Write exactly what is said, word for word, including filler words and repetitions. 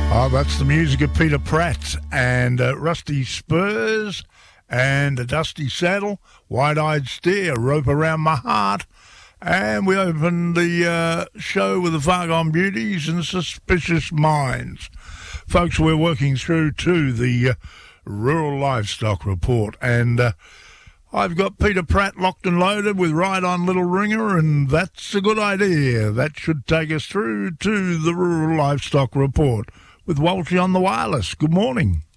Oh, that's the music of Peter Pratt and uh, Rusty Spurs and a Dusty Saddle, Wide-Eyed Steer, Rope Around My Heart. And we opened the uh, show with the Fargon Beauties and Suspicious Minds. Folks, we're working through to the uh, Rural Livestock Report, and uh, I've got Peter Pratt locked and loaded with Ride On Little Ringer, and that's a good idea. That should take us through to the Rural Livestock Report with Walshy on the wireless. Good morning.